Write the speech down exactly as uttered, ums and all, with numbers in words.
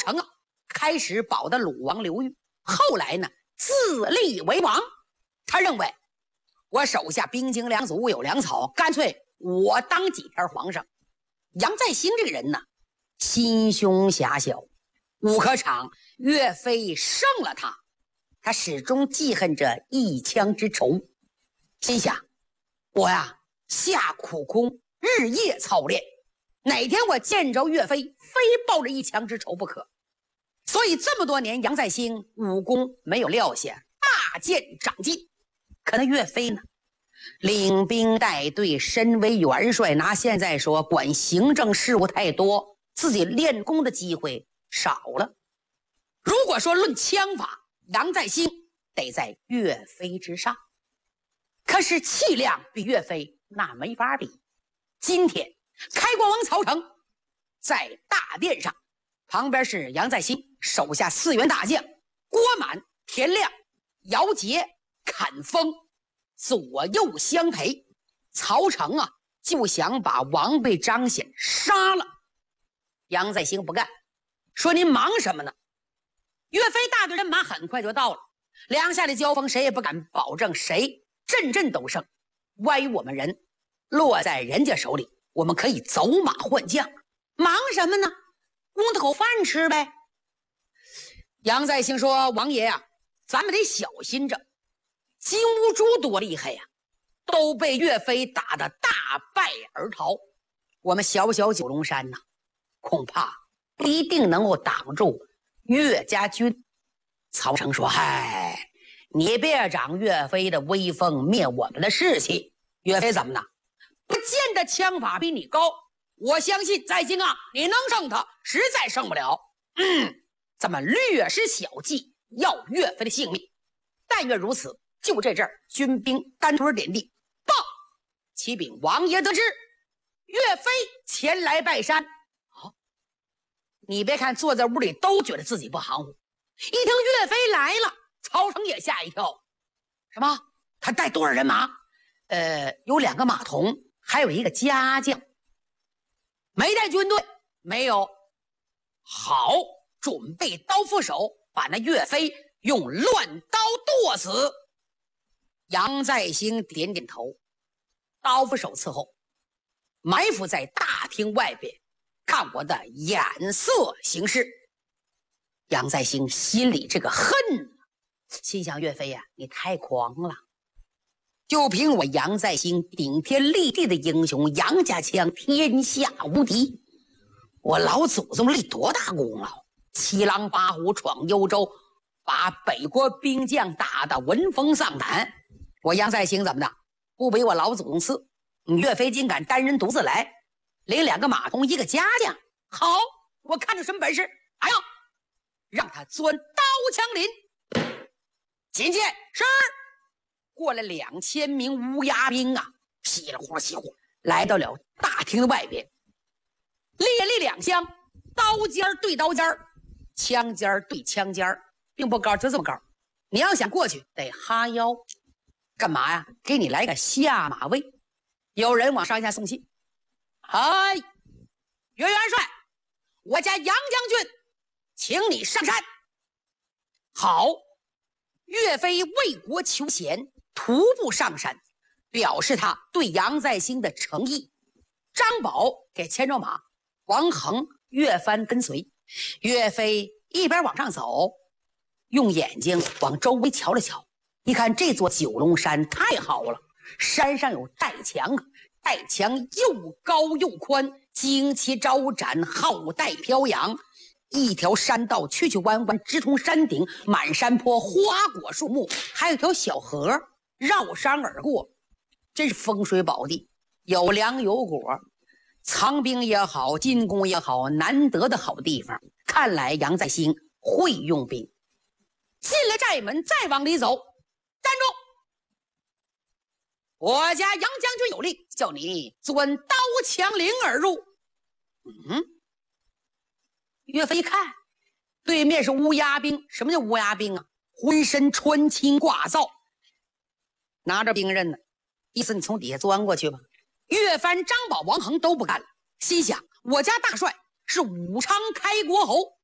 成啊，开始保的鲁王刘裕，后来呢自立为王。他认为我手下兵精粮足，有粮草，干脆我当几天皇上。杨再兴这个人呢，心胸狭小，无可场，岳飞胜了他，他始终记恨着一枪之仇，心想我呀下苦功，日夜操练，哪天我见着岳飞，非抱着一枪之仇不可。所以这么多年，杨再兴武功没有撂下，大剑长进。可那岳飞呢，领兵带队，身为元帅，拿现在说管行政事务太多，自己练功的机会少了。如果说论枪法，杨再兴得在岳飞之上，可是气量比岳飞那没法比。今天开国王曹成在大殿上，旁边是杨再兴手下四员大将郭满、田亮、姚杰、坎峰，左右相陪。曹成啊就想把王辈张显杀了。杨再兴不干，说您忙什么呢？岳飞大队人马很快就到了，两下的交锋谁也不敢保证谁阵阵都胜，万一我们人落在人家手里，我们可以走马换将，忙什么呢？供他口饭吃呗。杨再兴说，王爷啊，咱们得小心着，金兀术多厉害呀，都被岳飞打得大败而逃，我们小小九龙山呐，恐怕不一定能够挡住岳家军。曹成说，嗨，你别长岳飞的威风，灭我们的士气。岳飞怎么呢？不见得枪法比你高，我相信再兴啊，你能胜他，实在胜不了。嗯，咱们略施小计，要岳飞的性命。但愿如此。就这阵儿，军兵单腿点地，报启禀王爷得知，岳飞前来拜山。好、哦，你别看坐在屋里都觉得自己不含糊，一听岳飞来了，曹成也吓一跳。什么？他带多少人马？呃，有两个马童，还有一个家将。没带军队？没有。好，准备刀斧手，把那岳飞用乱刀剁死。杨再兴点点头，刀斧手伺候，埋伏在大厅外边，看我的眼色行事。杨再兴心里这个恨，心想岳飞呀、啊，你太狂了！就凭我杨再兴顶天立地的英雄，杨家枪天下无敌。我老祖宗立多大功劳？七狼八虎闯幽州，把北国兵将打得闻风丧胆。我杨再兴怎么的？不比我老祖宗次。你岳飞竟敢单人独自来，领两个马童，一个家将。好，我看你什么本事！哎呀，让他钻刀枪林。请见。是。过来两千名乌鸦兵啊，稀里呼稀呼来到了大厅的外边，列立两厢，刀尖对刀尖，枪尖对枪尖，并不高，就这么高。你要想过去，得哈腰。干嘛呀？给你来个下马威。有人往上下送信，嗨，岳元帅，我家杨将军请你上山。好，岳飞为国求贤，徒步上山，表示他对杨再兴的诚意。张宝给牵着马，王衡、岳帆跟随。岳飞一边往上走，用眼睛往周围瞧了瞧，一看这座九龙山太好了，山上有带墙，带墙又高又宽，旌旗招展，浩带飘扬，一条山道曲曲弯弯，直通山顶，满山坡花果树木，还有一条小河绕山而过，真是风水宝地，有粮有果，藏兵也好，进攻也好，难得的好地方。看来杨再兴会用兵。进了寨门，再往里走，站住！我家杨将军有令，叫你钻刀枪林而入。嗯，岳飞一看，对面是乌鸦兵。什么叫乌鸦兵啊？浑身穿青挂罩，拿着兵刃呢，意思你从底下钻过去吧。岳帆、张宝、王衡都不干了，心想我家大帅是武昌开国侯，